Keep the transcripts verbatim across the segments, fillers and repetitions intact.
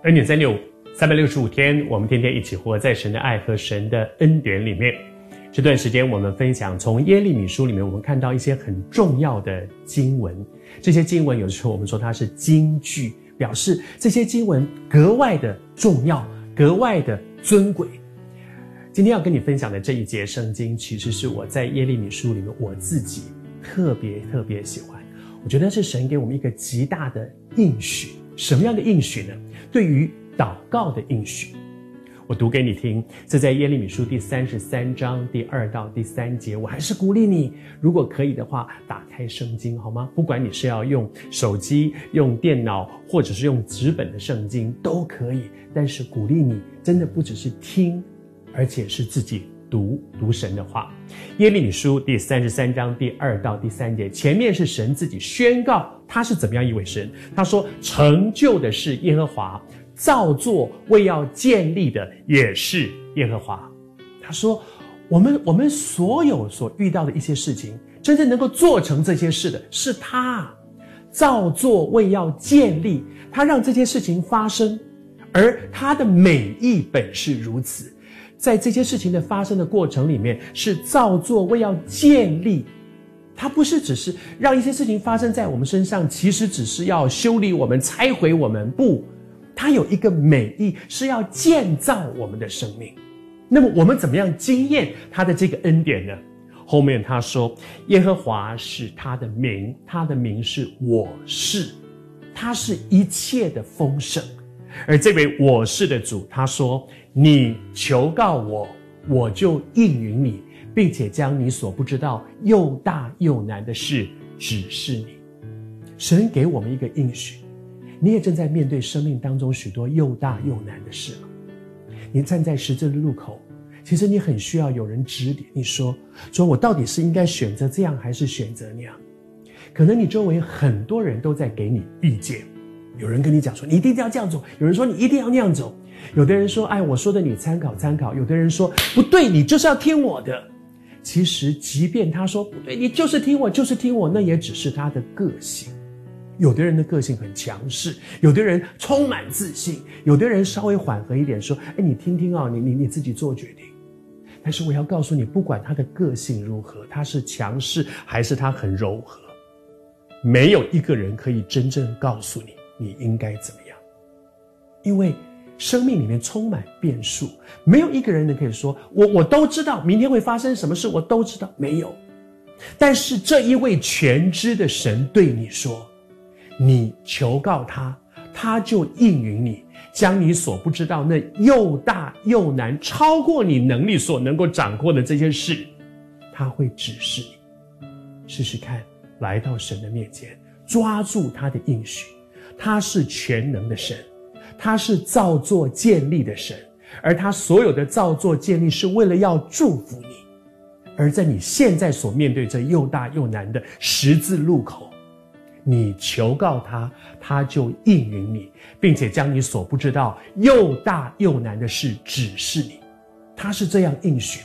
恩典三六五，三百六十五天，我们天天一起活在神的爱和神的恩典里面。这段时间我们分享从耶利米书里面，我们看到一些很重要的经文。这些经文有的时候我们说它是金句，表示这些经文格外的重要，格外的尊贵。今天要跟你分享的这一节圣经，其实是我在耶利米书里面我自己特别特别喜欢。我觉得是神给我们一个极大的应许。什么样的应许呢？对于祷告的应许。我读给你听，这在耶利米书第三十三章第二到第三节。我还是鼓励你，如果可以的话，打开圣经好吗？不管你是要用手机、用电脑，或者是用纸本的圣经都可以，但是鼓励你真的不只是听，而且是自己读读神的话。耶利米书第三十三章第二到第三节，前面是神自己宣告他是怎么样一位神。他说，成就的是耶和华，造作为要建立的也是耶和华。他说，我们我们所有所遇到的一些事情，真正能够做成这些事的是他，造作为要建立，他让这些事情发生，而他的美意本是如此。在这些事情的发生的过程里面，是造作为要建立，它不是只是让一些事情发生在我们身上，其实只是要修理我们、拆毁我们，不，它有一个美意，是要建造我们的生命。那么我们怎么样经验他的这个恩典呢？后面他说，耶和华是他的名，他的名是我是，他是一切的丰盛。而这位我是的主，他说，你求告我，我就应允你，并且将你所不知道又大又难的事指示你。神给我们一个应许，你也正在面对生命当中许多又大又难的事了。你站在十字路口，其实你很需要有人指点你说，说我到底是应该选择这样还是选择那样。可能你周围很多人都在给你意见，有人跟你讲说你一定要这样走，有人说你一定要那样走，有的人说哎，我说的你参考参考，有的人说不对，你就是要听我的。其实即便他说不对，你就是听我就是听我，那也只是他的个性。有的人的个性很强势，有的人充满自信，有的人稍微缓和一点说，哎，你听听啊，你你你自己做决定。但是我要告诉你，不管他的个性如何，他是强势还是他很柔和，没有一个人可以真正告诉你你应该怎么样。因为生命里面充满变数，没有一个人能可以说我我都知道明天会发生什么事，我都知道，没有。但是这一位全知的神对你说，你求告他，他就应允你，将你所不知道那又大又难，超过你能力所能够掌握的这些事，他会指示你。试试看，来到神的面前，抓住他的应许。他是全能的神，他是造作建立的神，而他所有的造作建立是为了要祝福你。而在你现在所面对这又大又难的十字路口，你求告他，他就应允你，并且将你所不知道又大又难的事指示你。他是这样应许的，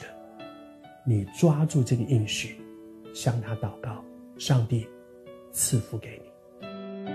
你抓住这个应许，向他祷告，上帝赐福给你。